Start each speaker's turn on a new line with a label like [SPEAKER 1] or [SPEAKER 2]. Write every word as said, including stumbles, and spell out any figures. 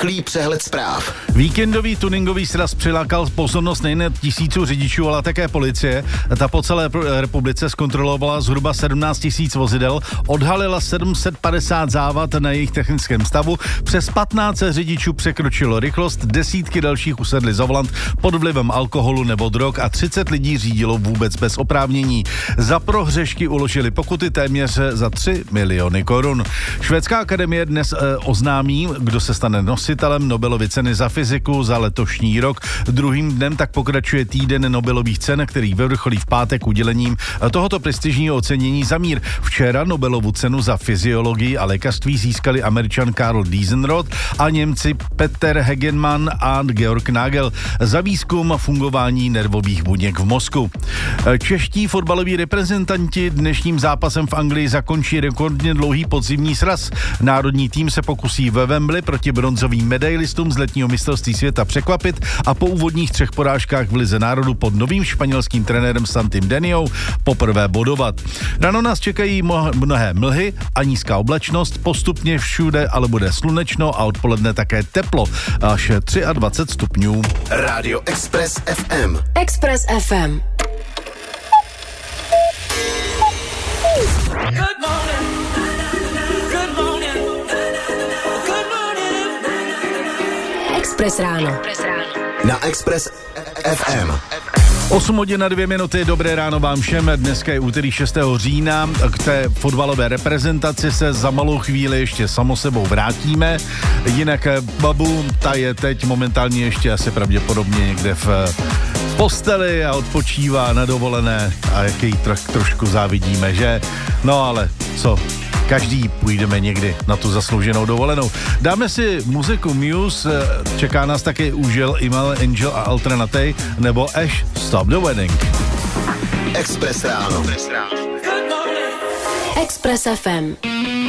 [SPEAKER 1] Rychlý přehled zpráv.
[SPEAKER 2] Víkendový tuningový sraz přilákal pozornost nejen tisíců řidičů, ale také policie. Ta po celé republice zkontrolovala zhruba sedmnáct tisíc vozidel, odhalila sedm set padesát závad na jejich technickém stavu, přes patnáct řidičů překročilo rychlost, desítky dalších usedli za volant pod vlivem alkoholu nebo drog a třicet lidí řídilo vůbec bez oprávnění. Za prohřešky uložili pokuty téměř za tři miliony korun. Švédská akademie dnes e, oznámí, kdo se stane nositelem Nobelovy ceny za fyziku za letošní rok. Druhým dnem tak pokračuje týden Nobelových cen, který vyvrcholí v pátek udělením tohoto prestižního ocenění za mír. Včera Nobelovu cenu za fyziologii a lékařství získali Američan Karl Diesenroth a Němci Peter Hegemann a Georg Nagel za výzkum fungování nervových buněk v mozku. Čeští fotbaloví reprezentanti dnešním zápasem v Anglii zakončí rekordně dlouhý podzimní sraz. Národní tým se pokusí ve Wembley proti bronzovým medailistům z letního mistrovství světa překvapit a po úvodních třech porážkách v Lize národů pod novým španělským trenérem Santim Deniou poprvé bodovat. Ráno nás čekají mnohé mlhy a nízká oblačnost, postupně všude ale bude slunečno a odpoledne také teplo, až dvacet tři stupňů.
[SPEAKER 1] Rádio Express ef em.
[SPEAKER 3] Express ef em.
[SPEAKER 4] Good morning. Good morning. Good morning.
[SPEAKER 3] Express ráno.
[SPEAKER 1] Na Express ef em.
[SPEAKER 2] osm hodin na dvě minuty, dobré ráno vám všem. Dneska je úterý šestého října. K té fotbalové reprezentaci se za malou chvíli ještě samo sebou vrátíme. Jinak babu, ta je teď momentálně ještě asi pravděpodobně někde v posteli a odpočívá na dovolené a jaký tro, trošku závidíme, že? No ale co? Každý půjdeme někdy na tu zaslouženou dovolenou. Dáme si muziku Muse, čeká nás také Úžel, Imal, Angel a Alternatej, nebo Ash, Stop the Wedding.
[SPEAKER 1] Express ráno.
[SPEAKER 3] Express ef em.